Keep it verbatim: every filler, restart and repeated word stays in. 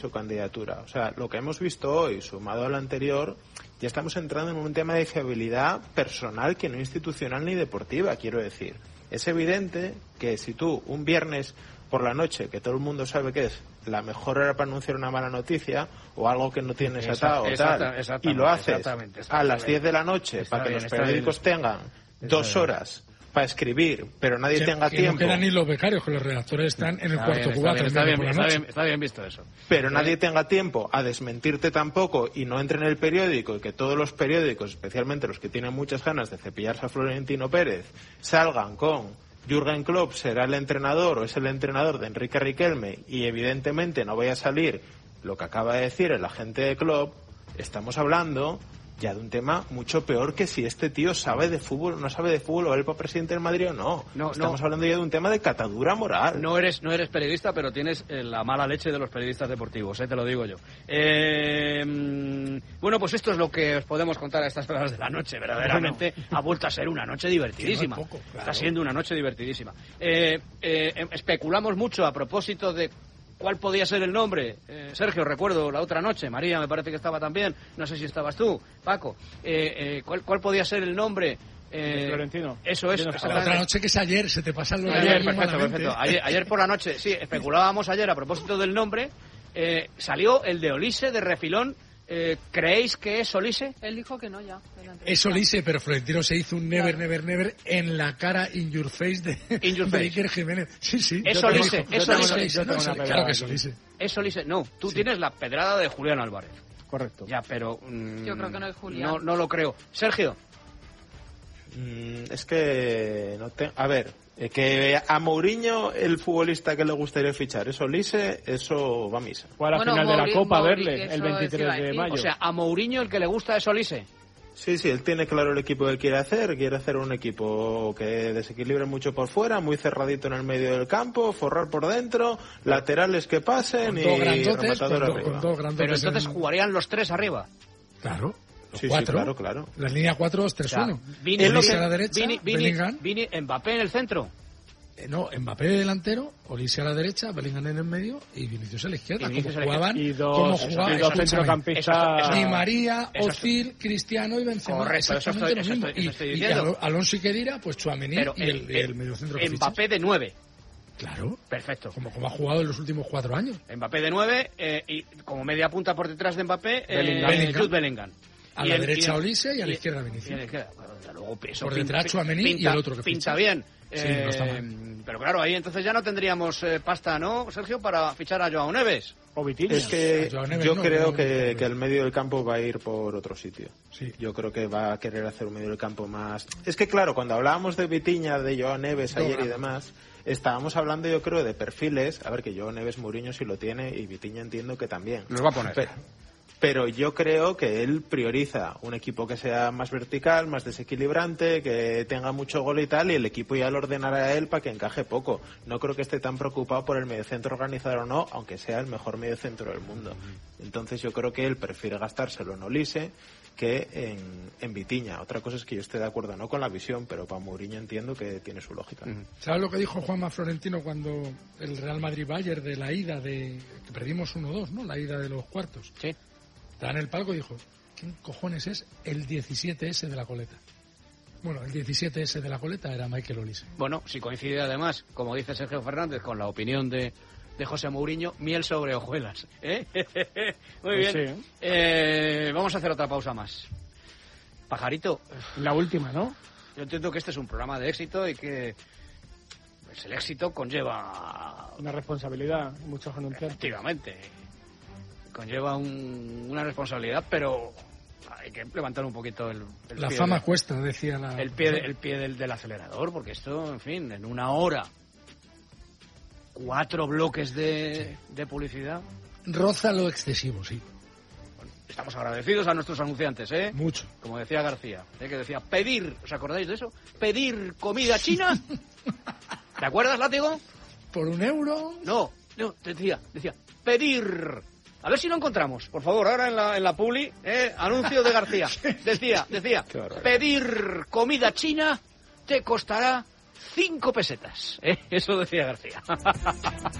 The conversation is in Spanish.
su candidatura. O sea, lo que hemos visto hoy, sumado a lo anterior, ya estamos entrando en un tema de fiabilidad personal que no institucional ni deportiva, quiero decir. Es evidente que si tú un viernes por la noche, que todo el mundo sabe que es la mejor hora para anunciar una mala noticia o algo que no tienes atado o tal, y lo haces exactamente, exactamente. a las diez de la noche está para bien, que los periódicos tengan dos horas para escribir, pero nadie sí, tenga que tiempo. No quedan ni los becarios, que los redactores están en el está cuarto bien, cubata. Está bien, está, bien, está, bien, está bien visto eso. Pero sí. nadie tenga tiempo a desmentirte tampoco y no entre en el periódico y que todos los periódicos, especialmente los que tienen muchas ganas de cepillarse a Florentino Pérez, salgan con Jürgen Klopp será el entrenador o es el entrenador de Enrique Riquelme y evidentemente no vaya a salir lo que acaba de decir el agente de Klopp. Estamos hablando ya de un tema mucho peor que si este tío sabe de fútbol o no sabe de fútbol o él para presidente del Madrid o no. no Estamos no. hablando ya de un tema de catadura moral. No eres no eres periodista, pero tienes eh, la mala leche de los periodistas deportivos, eh, te lo digo yo. Eh, bueno, pues esto es lo que os podemos contar a estas horas de la noche. Verdaderamente bueno. ha vuelto a ser una noche divertidísima. No poco, claro. Está siendo una noche divertidísima. Eh, eh, especulamos mucho a propósito de ¿cuál podía ser el nombre? Eh, Sergio, recuerdo la otra noche, María me parece que estaba también, no sé si estabas tú, Paco. Eh, eh, ¿cuál, ¿Cuál podía ser el nombre? Eh, Florentino. Eso es. La otra noche que es ayer, se te pasan los ayer, perfecto, perfecto. Ayer, ayer por la noche, sí, especulábamos ayer a propósito del nombre, eh, salió el de Olise de refilón. Eh, ¿Creéis que es Olise? Él dijo que no ya. Es Olise, pero Florentino se hizo un never, claro. never, never en la cara in your face de, in your de face. Iker Jiménez. Sí, sí. Es Olise, es Olise. Claro que es Olise. Es Olise. No, tú sí. tienes la pedrada de Julián Álvarez. Correcto. Ya, pero... Mmm, Yo creo que no es Julián. No, no lo creo. Sergio. Mm, es que... no te... A ver... Que a Mourinho, el futbolista que le gustaría fichar, ¿es Olise? Eso va a misa. Fue a la bueno, final Mouri, de la Copa a verle el veintitrés de mayo. O sea, a Mourinho el que le gusta es Olise. Sí, sí, él tiene claro el equipo que quiere hacer. Quiere hacer un equipo que desequilibre mucho por fuera, muy cerradito en el medio del campo, forrar por dentro, laterales que pasen y rematador arriba. Do, Pero entonces en... jugarían los tres arriba. Claro. Sí, cuatro. sí, claro, claro. La línea cuatro dos tres uno. O sea, Vini, Olise a la derecha, Vini, Vini, Bellingham. Vini, Mbappé en el centro. Eh, no, Mbappé de delantero, Olise a la derecha, Bellingham en el medio y Vinicius a la izquierda. Como jugaban, y dos, como jugaban, y dos centrocampistas. Di María, Ozil, Cristiano y Benzema. Correcto, exactamente eso estoy, lo mismo. eso estoy, eso estoy y, diciendo. y Alonso y Khedira, pues Tchouaméni y el, el, el mediocentro que Mbappé de nueve. Claro. Perfecto. Como, como ha jugado en los últimos cuatro años. Mbappé de nueve eh, y como media punta por detrás de Mbappé, Bellingham. eh, Jude Bellingham. A y la el, derecha y el, Olise y a la y, izquierda Vinicius. Y izquierda, bueno, luego, eso por detrás Tchouaméni y el otro que pinta ficha. bien. Sí, eh, no está mal. Pero claro, ahí entonces ya no tendríamos eh, pasta, ¿no, Sergio, para fichar a Joao Neves? O Vitinha. Es que Neves, yo no, creo no, que, no, que el medio del campo va a ir por otro sitio. Sí. Yo creo que va a querer hacer un medio del campo más... Es que claro, cuando hablábamos de Vitinha, de Joao Neves ayer y demás, estábamos hablando yo creo de perfiles. A ver, que Joao Neves Mourinho sí lo tiene y Vitinha entiendo que también. Los va a poner. Pero, pero yo creo que él prioriza un equipo que sea más vertical, más desequilibrante, que tenga mucho gol y tal, y el equipo ya lo ordenará a él para que encaje poco. No creo que esté tan preocupado por el mediocentro organizado o no, aunque sea el mejor mediocentro del mundo. Entonces yo creo que él prefiere gastárselo en Olise que en, en Vitinha. Otra cosa es que yo esté de acuerdo no con la visión, pero para Mourinho entiendo que tiene su lógica. ¿Sabes lo que dijo Juanma Florentino cuando el Real Madrid-Bayern de la ida de... que perdimos uno dos, ¿no? La ida de los cuartos. Sí. Estaba en el palco y dijo, ¿quién cojones es el diecisiete ese de la coleta? Bueno, el diecisiete ese de la coleta era Michael Olise. Bueno, si coincide además, como dice Sergio Fernández, con la opinión de, de José Mourinho, miel sobre hojuelas. ¿Eh? Muy bien. Pues sí. eh, vamos a hacer otra pausa más. Pajarito. La última, ¿no? Yo entiendo que este es un programa de éxito y que pues, el éxito conlleva... Una responsabilidad, muchos anunciantes. Efectivamente. Conlleva un, una responsabilidad, pero hay que levantar un poquito el, el la pie fama de, cuesta, decía la... El pie, el pie del, del acelerador, porque esto, en fin, en una hora, cuatro bloques de, sí. de publicidad. Roza lo excesivo, sí. Bueno, estamos agradecidos a nuestros anunciantes, ¿eh? Mucho. Como decía García, ¿eh? Que decía, pedir, ¿os acordáis de eso? Pedir comida china. ¿Te acuerdas, Látigo? ¿Por un euro? No, no, decía, decía, pedir... A ver si lo encontramos, por favor, ahora en la, en la publi, eh, anuncio de García. Decía, decía, pedir comida china te costará cinco pesetas. ¿Eh? Eso decía García.